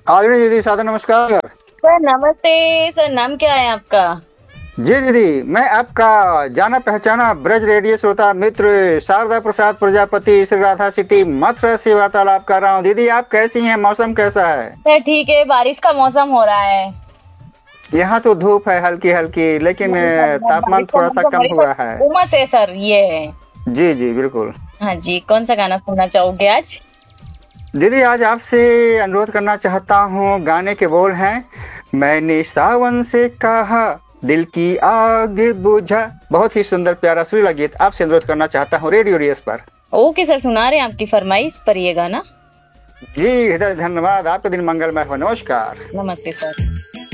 आदरणीय दीदी, सादर नमस्कार। सर नमस्ते। सर नाम क्या है आपका? जी दीदी, मैं आपका जाना पहचाना ब्रज रेडियो श्रोता मित्र शारदा प्रसाद प्रजापति, श्री राधा सिटी मथुरा से वार्तालाप कर रहा हूँ। दीदी, आप कैसी हैं? मौसम कैसा है? सर ठीक है, बारिश का मौसम हो रहा है। यहाँ तो धूप है हल्की हल्की, लेकिन नहीं सर, तापमान बारिश का थोड़ा सा मौसम हो कम रही हुआ है। पर उमस है सर, ये है। जी जी बिल्कुल। हाँ जी, कौन सा गाना सुनना चाहोगे आज? दीदी, आज आपसे अनुरोध करना चाहता हूँ। गाने के बोल हैं, मैंने सावन से कहा दिल की आग बुझा। बहुत ही सुंदर प्यारा सुरीला गीत आपसे अनुरोध करना चाहता हूँ रेडियो रियस पर। ओके सर, सुना रहे हैं आपकी फरमाइश पर ये गाना। जी हृदय धन्यवाद। आपका दिन मंगलमय हो। नमस्कार। नमस्ते सर।